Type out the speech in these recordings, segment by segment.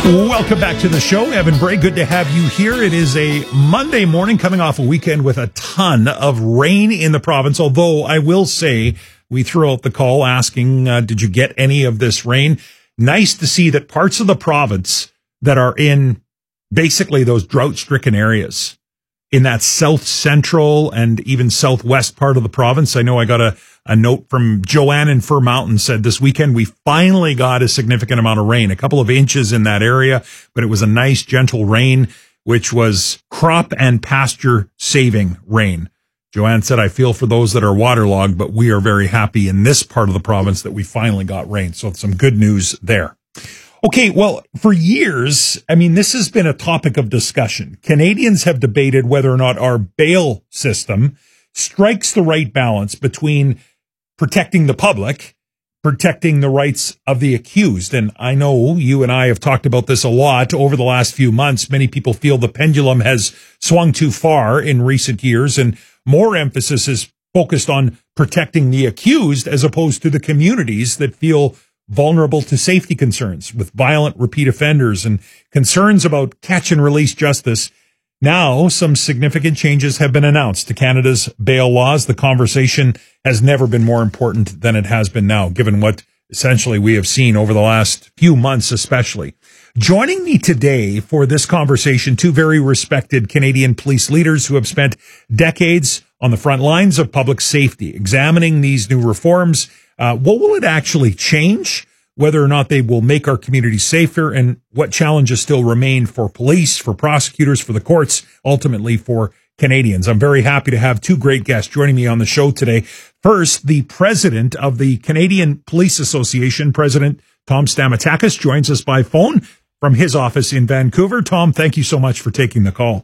Welcome back to the show. Evan Bray, good to have you here. It is a Monday morning coming off a weekend with a ton of rain in the province, although I will say we threw out the call asking, did you get any of this rain? Nice to see that parts of the province that are in basically those drought-stricken areas, in that south central and even southwest part of the province. I know I got a note from Joanne in Fir Mountain said this weekend we finally got a significant amount of rain, a couple of inches in that area, but it was a nice gentle rain, which was crop and pasture saving rain. Joanne said, I feel for those that are waterlogged, but we are very happy in this part of the province that we finally got rain. So some good news there. Okay, well, for years, this has been a topic of discussion. Canadians have debated whether or not our bail system strikes the right balance between protecting the public, protecting the rights of the accused. And I know you and I have talked about this a lot over the last few months. Many people feel the pendulum has swung too far in recent years, and more emphasis is focused on protecting the accused as opposed to the communities that feel vulnerable to safety concerns with violent repeat offenders and concerns about catch and release justice. Now, some significant changes have been announced to Canada's bail laws. The conversation has never been more important than it has been now, given what essentially we have seen over the last few months, especially. Joining me today for this conversation, two very respected Canadian police leaders who have spent decades on the front lines of public safety, examining these new reforms. What will it actually change? Whether or not they will make our communities safer, and what challenges still remain for police, for prosecutors, for the courts, ultimately for Canadians. I'm very happy to have two great guests joining me on the show today. First, the president of the Canadian Police Association, President Tom Stamatakis, joins us by phone from his office in Vancouver. Tom, thank you so much for taking the call.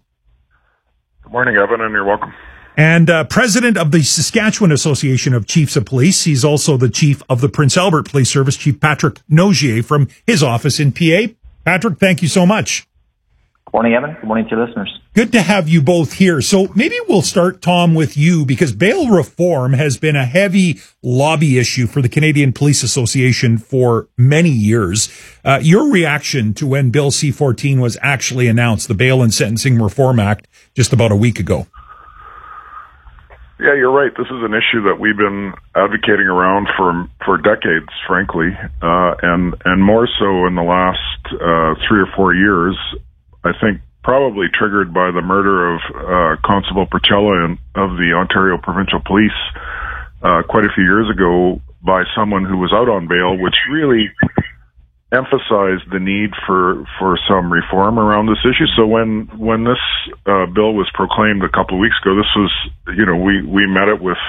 Good morning, Evan, and you're welcome. And president of the Saskatchewan Association of Chiefs of Police. He's also the chief of the Prince Albert Police Service, Chief Patrick Nogier, from his office in PA. Patrick, thank you so much. Good morning, Evan. Good morning to your listeners. Good to have you both here. So maybe we'll start, Tom, with you, because bail reform has been a heavy lobby issue for the Canadian Police Association for many years. Your reaction to when Bill C-14 was actually announced, the Bail and Sentencing Reform Act, just about a week ago? Yeah, you're right. This is an issue that we've been advocating around for decades, frankly, and more so in the last 3 or 4 years. I think probably triggered by the murder of Constable Percella of the Ontario Provincial Police quite a few years ago by someone who was out on bail, which really emphasized the need for some reform around this issue. So when this bill was proclaimed a couple of weeks ago, this was, we met it with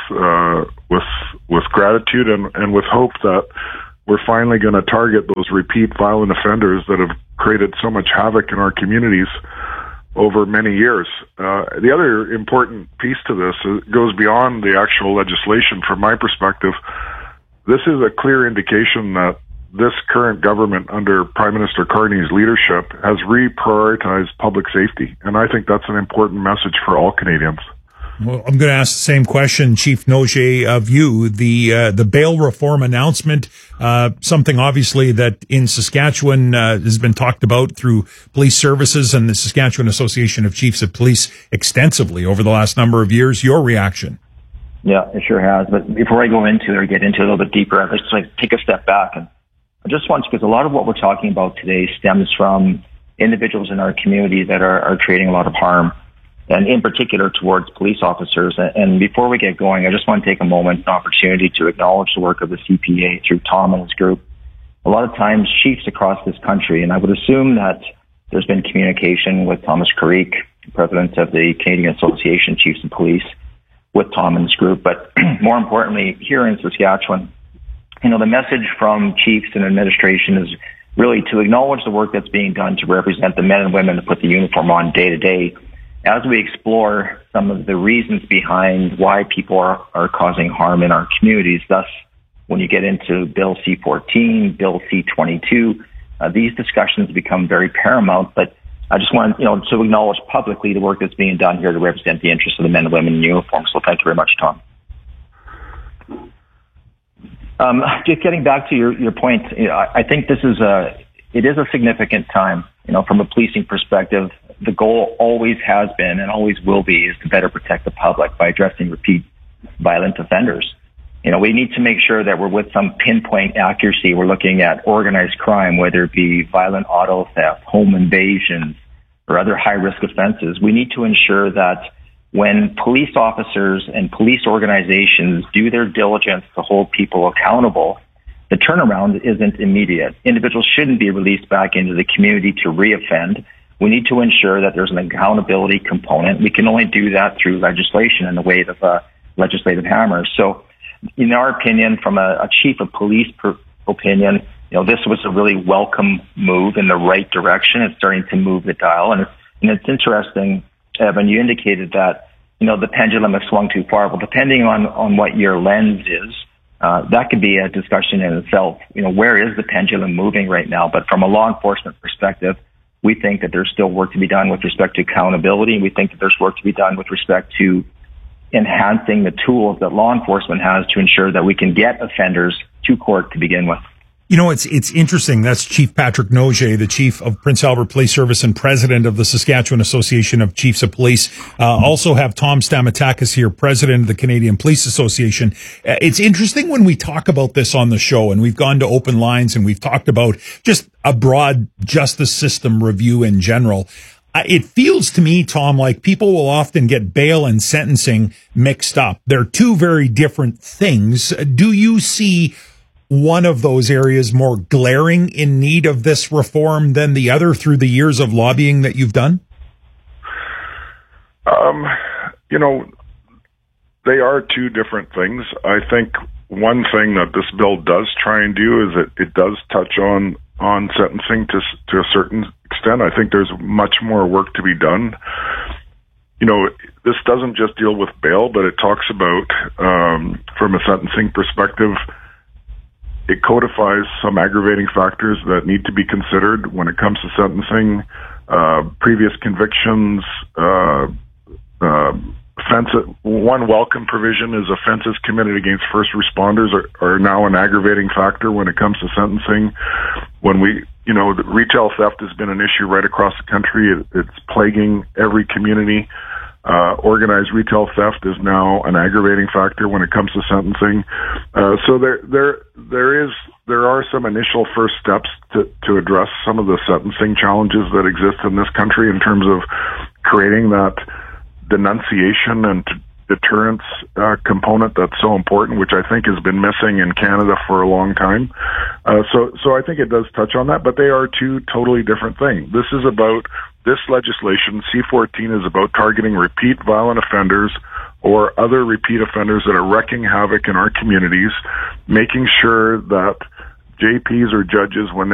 gratitude and with hope that we're finally going to target those repeat violent offenders that have created so much havoc in our communities over many years. The other important piece to this goes beyond the actual legislation. From my perspective, this is a clear indication that this current government under Prime Minister Carney's leadership has reprioritized public safety. And I think that's an important message for all Canadians. Well, I'm going to ask the same question, Chief Nogier, of you. The bail reform announcement, something obviously that in Saskatchewan has been talked about through police services and the Saskatchewan Association of Chiefs of Police extensively over the last number of years. Your reaction? Yeah, it sure has. But before I go into it or get into it a little bit deeper, I'd just like to take a step back. And I just want to, because a lot of what we're talking about today stems from individuals in our community that are creating a lot of harm, and in particular towards police officers. And before we get going, I just want to take a moment, an opportunity to acknowledge the work of the CPA through Tom and his group. A lot of times, chiefs across this country, and I would assume that there's been communication with Thomas Carrique, president of the Canadian Association of Chiefs of Police, with Tom and his group. But more importantly, here in Saskatchewan, the message from chiefs and administration is really to acknowledge the work that's being done to represent the men and women that put the uniform on day to day, as we explore some of the reasons behind why people are causing harm in our communities. Thus, when you get into Bill C-14, Bill C-22, these discussions become very paramount. But I just want to acknowledge publicly the work that's being done here to represent the interests of the men and women in uniform. So thank you very much, Tom. Just getting back to your point, I think this is it is a significant time. From a policing perspective, the goal always has been and always will be is to better protect the public by addressing repeat violent offenders. We need to make sure that we're with some pinpoint accuracy. We're looking at organized crime, whether it be violent auto theft, home invasions, or other high-risk offenses. We need to ensure that when police officers and police organizations do their diligence to hold people accountable, the turnaround isn't immediate. Individuals shouldn't be released back into the community to reoffend. We need to ensure that there's an accountability component. We can only do that through legislation in the way of a legislative hammer. So, in our opinion, from a chief of police opinion, this was a really welcome move in the right direction. It's starting to move the dial. And it's interesting, Evan, you indicated that, the pendulum has swung too far. Well, depending on what your lens is, that could be a discussion in itself. Where is the pendulum moving right now? But from a law enforcement perspective, we think that there's still work to be done with respect to accountability. We think that there's work to be done with respect to enhancing the tools that law enforcement has to ensure that we can get offenders to court to begin with. It's interesting. That's Chief Patrick Nogier, the chief of Prince Albert Police Service and president of the Saskatchewan Association of Chiefs of Police. Also have Tom Stamatakis here, president of the Canadian Police Association. It's interesting when we talk about this on the show, and we've gone to open lines and we've talked about just a broad justice system review in general. It feels to me, Tom, like people will often get bail and sentencing mixed up. They're two very different things. Do you see one of those areas more glaring in need of this reform than the other through the years of lobbying that you've done? They are two different things. I think one thing that this bill does try and do is it does touch on sentencing to a certain extent. I think there's much more work to be done. This doesn't just deal with bail, but it talks about, from a sentencing perspective, it codifies some aggravating factors that need to be considered when it comes to sentencing. Previous convictions, one welcome provision is offenses committed against first responders are now an aggravating factor when it comes to sentencing. When the retail theft has been an issue right across the country. It's plaguing every community. Organized retail theft is now an aggravating factor when it comes to sentencing. So there are some initial first steps to address some of the sentencing challenges that exist in this country in terms of creating that denunciation and deterrence component that's so important, which I think has been missing in Canada for a long time. So I think it does touch on that, but they are two totally different things. This legislation, C-14, is about targeting repeat violent offenders or other repeat offenders that are wreaking havoc in our communities, making sure that JPs or judges, when